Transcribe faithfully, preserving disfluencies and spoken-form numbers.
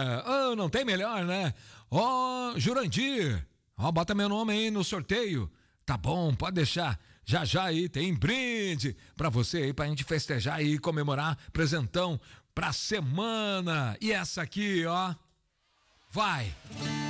Oh, não tem melhor, né? Ó, oh, Jurandir, ó, oh, bota meu nome aí no sorteio. Tá bom, pode deixar. Já já aí tem brinde pra você aí, pra gente festejar e comemorar. Presentão pra semana. E essa aqui, ó. Vai!